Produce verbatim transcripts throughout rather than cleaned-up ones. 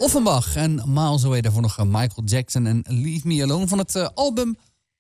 Offenbach en Miles Away. Daarvoor nog Michael Jackson en Leave Me Alone van het uh, album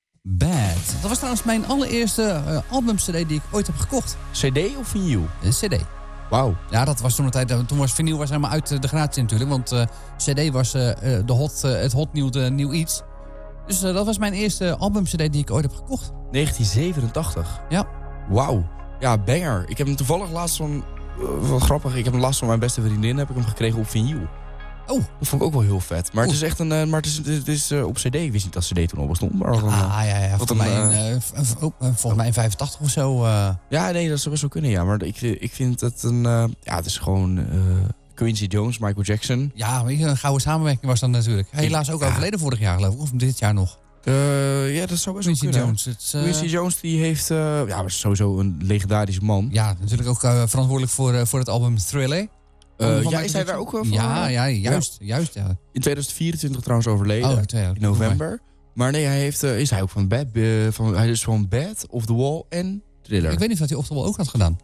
Bad. Dat was trouwens mijn allereerste uh, album-cd die ik ooit heb gekocht. C D of vinyl? Een cd. Wauw. Ja, dat was toen een tijd. Toen was vinyl was helemaal uit de gratie natuurlijk. Want uh, cd was uh, de hot, uh, het hot nieuw, de, nieuw iets. Dus uh, dat was mijn eerste album-cd die ik ooit heb gekocht. negentien zevenentachtig? Ja. Wauw. Ja, banger. Ik heb hem toevallig laatst van... Uh, wel grappig, ik heb hem laatst van mijn beste vriendin heb ik hem gekregen op vinyl. Oh. Dat vond ik ook wel heel vet. Maar Oeh. het is echt een... Uh, maar het is, het is uh, op cd. Ik wist niet dat cd toen al bestond. Maar Ah, uh, ja, ja. wat Volgens mij, een, in, uh, v- oh, volgens mij in vijfentachtig of zo. Uh... Ja, nee, dat zou best wel kunnen, ja. Maar ik, ik vind het een... Uh, ja, het is gewoon... Uh, Quincy Jones, Michael Jackson. Ja, weet je, een gouden samenwerking was dat natuurlijk. Helaas ook ja. overleden vorig jaar geloof ik. Of dit jaar nog. Uh, ja, dat zou best wel Quincy kunnen. Jones. Het, uh... Quincy Jones die heeft... Uh, ja, was sowieso een legendarische man. Ja, natuurlijk ook uh, verantwoordelijk voor, uh, voor het album Thriller. Uh, ja, is hij daar ook uh, voor? Ja, ja, juist. Ja. juist ja. In tweeduizend vierentwintig trouwens overleden. Oh, twee, in november. Maar nee, hij heeft, uh, is hij ook van Bad, uh, van, hij is van Bad, Off the Wall en Thriller. Ik weet niet of hij Off the Wall ook had gedaan.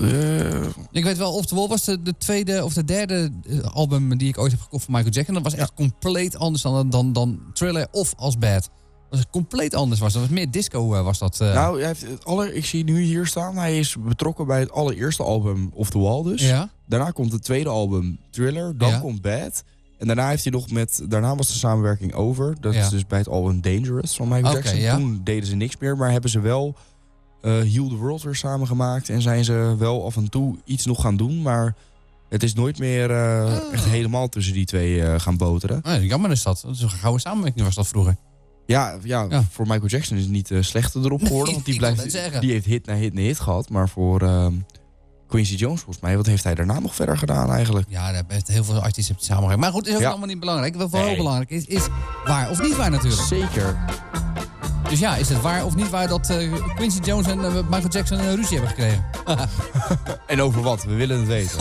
Uh, ik weet wel, Off the Wall was de, de tweede of de derde uh, album die ik ooit heb gekocht van Michael Jackson. Dat was echt ja. compleet anders dan, dan, dan Thriller of als Bad. Dat was compleet anders. Was. Dat was meer disco uh, was dat. Uh... Nou, hij heeft het aller, ik zie nu hier staan. Hij is betrokken bij het allereerste album Off the Wall dus. Ja. Daarna komt het tweede album Thriller. Dan ja. komt Bad. En daarna heeft hij nog met... Daarna was de samenwerking over. Dat ja. is dus bij het album Dangerous van Michael okay, Jackson. Ja. Toen deden ze niks meer. Maar hebben ze wel uh, Heal the World weer samengemaakt. En zijn ze wel af en toe iets nog gaan doen. Maar het is nooit meer uh, oh. echt helemaal tussen die twee uh, gaan boteren. Oh, jammer is dat. Dat is een gouden samenwerking was dat vroeger. Ja, ja, ja, voor Michael Jackson is het niet uh, slechter erop geworden. Want die, blijft, die heeft hit na hit na hit gehad. Maar voor uh, Quincy Jones volgens mij, wat heeft hij daarna nog verder gedaan eigenlijk? Ja, daar heeft heel veel artiesten samengewerkt. Maar goed, is ook ja. allemaal niet belangrijk. Wat wel nee. heel belangrijk is, is waar of niet waar natuurlijk. Zeker. Dus ja, is het waar of niet waar dat uh, Quincy Jones en uh, Michael Jackson een ruzie hebben gekregen? En over wat? We willen het weten.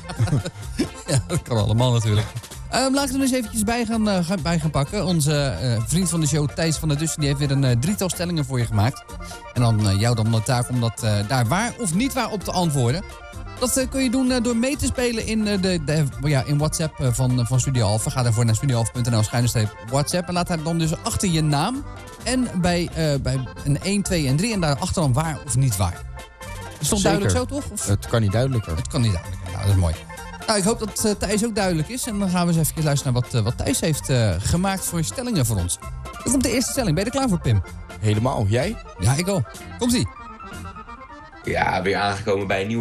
Ja, dat kan allemaal natuurlijk. Um, laten we er eens eventjes bij gaan, uh, bij gaan pakken. Onze uh, vriend van de show, Thijs van der Dussen, die heeft weer een uh, drietal stellingen voor je gemaakt. En dan uh, jou dan de taak om dat uh, daar waar of niet waar op te antwoorden. Dat uh, kun je doen uh, door mee te spelen in, uh, de, de, ja, in WhatsApp uh, van, uh, van Studio Alpha. Ga daarvoor naar studioalpha punt n l schuine streep WhatsApp. En laat daar dan dus achter je naam en bij, uh, bij een één, twee en drie. En daarachter dan waar of niet waar. Is toch duidelijk zo, toch? Of? Het kan niet duidelijker. Het kan niet duidelijker. Nou, dat is mooi. Nou, ik hoop dat uh, Thijs ook duidelijk is. En dan gaan we eens even luisteren naar wat, uh, wat Thijs heeft uh, gemaakt voor stellingen voor ons. Dan komt de eerste stelling. Ben je er klaar voor, Pim? Helemaal. Jij? Ja, ik al. Komt-ie. Ja, weer aangekomen bij een nieuwe